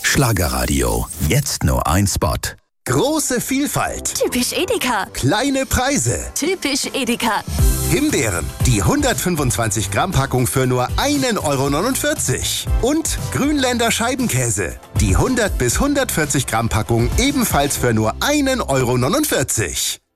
Schlagerradio. Jetzt nur ein Spot. Große Vielfalt. Typisch Edeka. Kleine Preise. Typisch Edeka. Himbeeren, die 125 Gramm Packung für nur 1,49 €. Und Grünländer Scheibenkäse, die 100 bis 140 Gramm Packung ebenfalls für nur 1,49 €.